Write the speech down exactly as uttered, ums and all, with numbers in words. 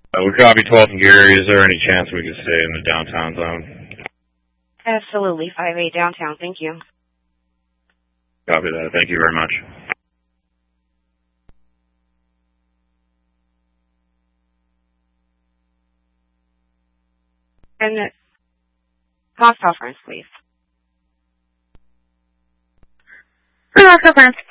Uh, we copy twelve and Gary. Is there any chance we could stay in the downtown zone? Absolutely. five eight downtown. Thank you. Copy that. Thank you very much. And hostile friends, please. Hostile friends.